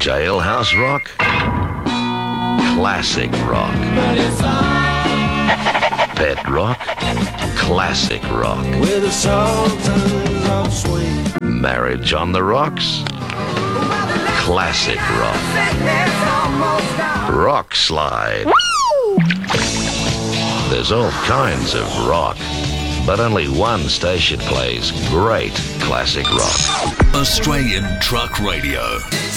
Jailhouse rock, classic rock. Pet rock, classic rock. With the Sultans of Swing. Marriage on the Rocks, classic rock. Rock slide. There's all kinds of rock, but only one station plays great classic rock. Australian Truck Radio.